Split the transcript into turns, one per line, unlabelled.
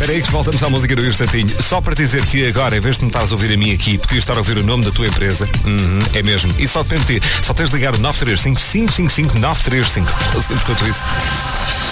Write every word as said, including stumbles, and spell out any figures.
Espera aí que voltamos à música do instantinho. Só para dizer que agora, em vez de me estares a ouvir a mim aqui, podias estar a ouvir o nome da tua empresa. Uhum, é mesmo. E só depende de ti. Só tens de ligar o nove três cinco, cinco cinco cinco, nove três cinco. Tão simples quanto isso.